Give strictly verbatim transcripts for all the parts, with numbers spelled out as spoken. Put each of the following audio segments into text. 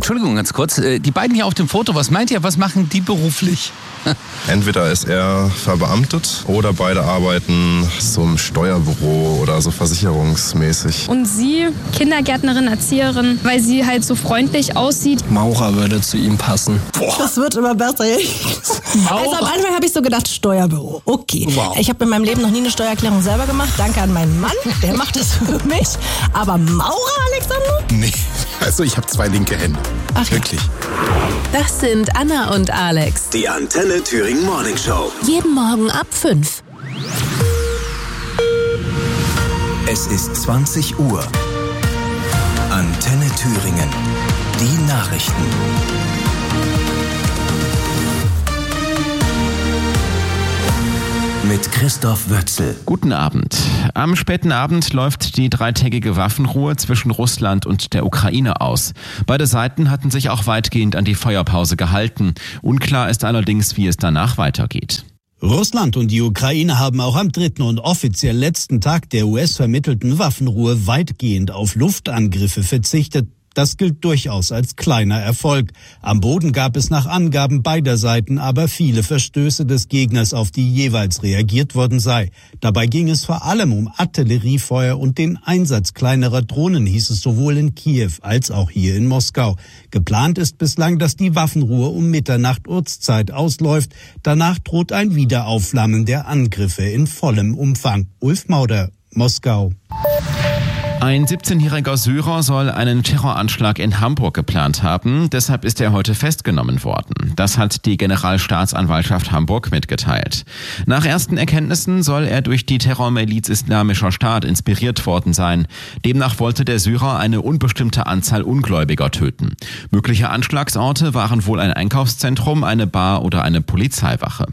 Entschuldigung, ganz kurz. Die beiden hier auf dem Foto, was meint ihr, was machen die beruflich? Entweder ist er verbeamtet oder beide arbeiten so im Steuerbüro oder so versicherungsmäßig. Und sie, Kindergärtnerin, Erzieherin, weil sie halt so freundlich aussieht. Maurer würde zu ihm passen. Boah. Das wird immer besser. Also am Anfang habe ich so gedacht, Steuerbüro, okay. Wow. Ich habe in meinem Leben noch nie eine Steuererklärung selber gemacht. Danke an meinen Mann, der macht das für mich. Aber Maurer, Alexander? Nee, also ich habe zwei linke Hände. Ach, wirklich. Das sind Anna und Alex. Die Antenne Thüringen Morning Show. Jeden Morgen ab fünf. Es ist zwanzig Uhr. Antenne Thüringen. Die Nachrichten. Mit Christoph Wötzel. Guten Abend. Am späten Abend läuft die dreitägige Waffenruhe zwischen Russland und der Ukraine aus. Beide Seiten hatten sich auch weitgehend an die Feuerpause gehalten. Unklar ist allerdings, wie es danach weitergeht. Russland und die Ukraine haben auch am dritten und offiziell letzten Tag der U S-vermittelten Waffenruhe weitgehend auf Luftangriffe verzichtet. Das gilt durchaus als kleiner Erfolg. Am Boden gab es nach Angaben beider Seiten aber viele Verstöße des Gegners, auf die jeweils reagiert worden sei. Dabei ging es vor allem um Artilleriefeuer und den Einsatz kleinerer Drohnen, hieß es sowohl in Kiew als auch hier in Moskau. Geplant ist bislang, dass die Waffenruhe um Mitternacht Ortszeit ausläuft. Danach droht ein Wiederaufflammen der Angriffe in vollem Umfang. Ulf Mauder, Moskau. Ein siebzehnjähriger Syrer soll einen Terroranschlag in Hamburg geplant haben. Deshalb ist er heute festgenommen worden. Das hat die Generalstaatsanwaltschaft Hamburg mitgeteilt. Nach ersten Erkenntnissen soll er durch die Terrormiliz Islamischer Staat inspiriert worden sein. Demnach wollte der Syrer eine unbestimmte Anzahl Ungläubiger töten. Mögliche Anschlagsorte waren wohl ein Einkaufszentrum, eine Bar oder eine Polizeiwache.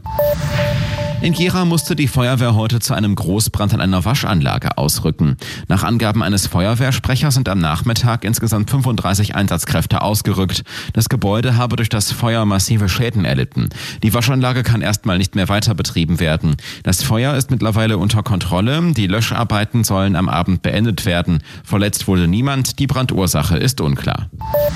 In Gera musste die Feuerwehr heute zu einem Großbrand an einer Waschanlage ausrücken. Nach Angaben eines Feuerwehrsprechers sind am Nachmittag insgesamt fünfunddreißig Einsatzkräfte ausgerückt. Das Gebäude habe durch das Feuer massive Schäden erlitten. Die Waschanlage kann erstmal nicht mehr weiter betrieben werden. Das Feuer ist mittlerweile unter Kontrolle. Die Löscharbeiten sollen am Abend beendet werden. Verletzt wurde niemand. Die Brandursache ist unklar.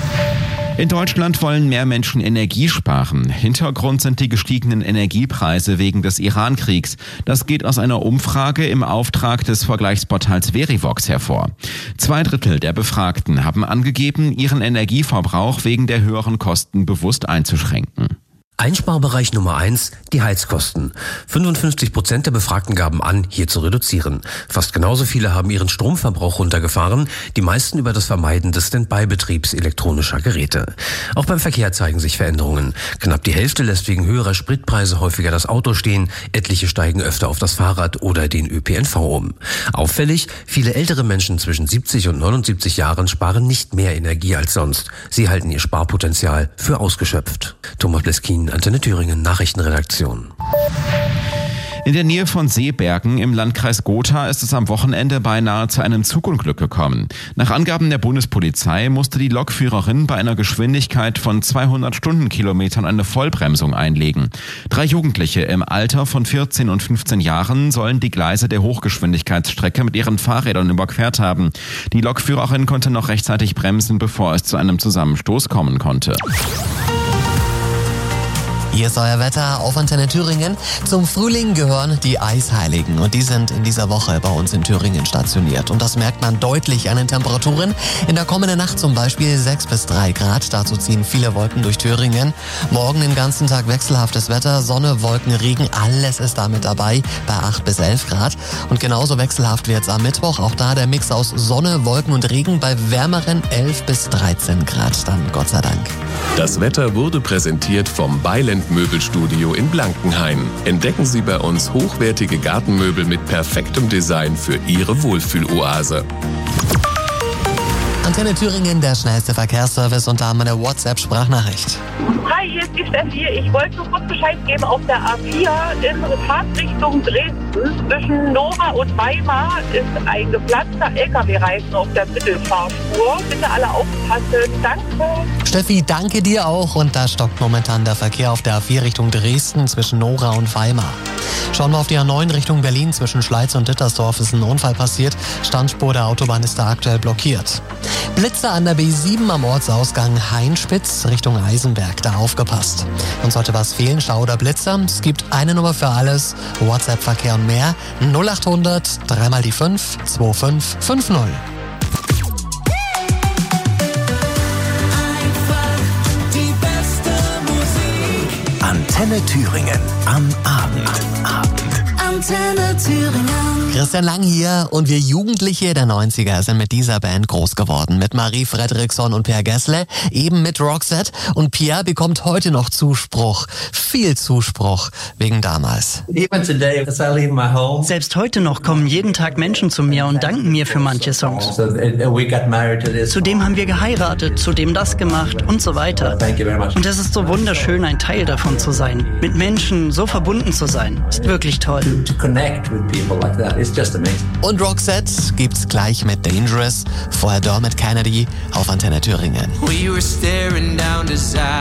In Deutschland wollen mehr Menschen Energie sparen. Hintergrund sind die gestiegenen Energiepreise wegen des Iran-Kriegs. Das geht aus einer Umfrage im Auftrag des Vergleichsportals Verivox hervor. Zwei Drittel der Befragten haben angegeben, ihren Energieverbrauch wegen der höheren Kosten bewusst einzuschränken. Einsparbereich Nummer eins, die Heizkosten. fünfundfünfzig Prozent der Befragten gaben an, hier zu reduzieren. Fast genauso viele haben ihren Stromverbrauch runtergefahren, die meisten über das Vermeiden des Standby-Betriebs elektronischer Geräte. Auch beim Verkehr zeigen sich Veränderungen. Knapp die Hälfte lässt wegen höherer Spritpreise häufiger das Auto stehen, etliche steigen öfter auf das Fahrrad oder den Ö P N V um. Auffällig, viele ältere Menschen zwischen siebzig und neunundsiebzig Jahren sparen nicht mehr Energie als sonst. Sie halten ihr Sparpotenzial für ausgeschöpft. Thomas Bleskin, Antenne Thüringen, Nachrichtenredaktion. In der Nähe von Seebergen im Landkreis Gotha ist es am Wochenende beinahe zu einem Zugunglück gekommen. Nach Angaben der Bundespolizei musste die Lokführerin bei einer Geschwindigkeit von zweihundert Stundenkilometern eine Vollbremsung einlegen. Drei Jugendliche im Alter von vierzehn und fünfzehn Jahren sollen die Gleise der Hochgeschwindigkeitsstrecke mit ihren Fahrrädern überquert haben. Die Lokführerin konnte noch rechtzeitig bremsen, bevor es zu einem Zusammenstoß kommen konnte. Hier ist euer Wetter auf Antenne Thüringen. Zum Frühling gehören die Eisheiligen und die sind in dieser Woche bei uns in Thüringen stationiert. Und das merkt man deutlich an den Temperaturen. In der kommenden Nacht zum Beispiel sechs bis drei Grad. Dazu ziehen viele Wolken durch Thüringen. Morgen den ganzen Tag wechselhaftes Wetter, Sonne, Wolken, Regen, alles ist da mit dabei bei acht bis elf Grad. Und genauso wechselhaft wird es am Mittwoch. Auch da der Mix aus Sonne, Wolken und Regen bei wärmeren elf bis dreizehn Grad. Dann Gott sei Dank. Das Wetter wurde präsentiert vom Beiland Möbelstudio in Blankenhain. Entdecken Sie bei uns hochwertige Gartenmöbel mit perfektem Design für Ihre Wohlfühloase. Antenne Thüringen, der schnellste Verkehrsservice, und da haben wir eine WhatsApp-Sprachnachricht. Hi, hier ist die Steffi. Ich wollte nur kurz Bescheid geben, auf der A vier in Fahrtrichtung Dresden Straßen. Zwischen Nora und Weimar ist ein geplatzter L K W-Reifen auf der Mittelfahrspur. Bitte alle aufpassen. Danke. Steffi, danke dir auch. Und da stockt momentan der Verkehr auf der A vier Richtung Dresden zwischen Nora und Weimar. Schauen wir auf die A neun Richtung Berlin. Zwischen Schleiz und Dittersdorf ist ein Unfall passiert. Standspur der Autobahn ist da aktuell blockiert. Blitzer an der B sieben am Ortsausgang Hainspitz Richtung Eisenberg. Da aufgepasst. Und sollte was fehlen, Stau oder Blitzer, es gibt eine Nummer für alles. WhatsApp-Verkehr und mehr. null acht hundert, dreimal die fünf, zwei fünf fünf null. Antenne Thüringen am Abend. Antenne Thüringen. Christian Lang hier und wir Jugendliche der neunziger sind mit dieser Band groß geworden. Mit Marie Fredriksson und Pierre Gessle, eben mit Roxette. Und Pierre bekommt heute noch Zuspruch, viel Zuspruch, wegen damals. Selbst heute noch kommen jeden Tag Menschen zu mir und danken mir für manche Songs. Zudem haben wir geheiratet, zudem das gemacht und so weiter. Und es ist so wunderschön, ein Teil davon zu sein. Mit Menschen so verbunden zu sein, ist wirklich toll. Und Roxette gibt's gleich mit Dangerous, vorher Dermot Kennedy auf Antenne Thüringen. We were staring down desire.